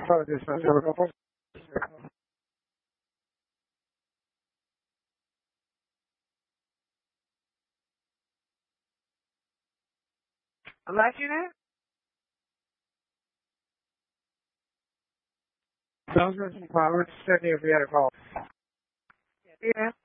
Sorry, this is a couple. I'm asking that? Sounds good. I would certainly if we had a call. Yeah.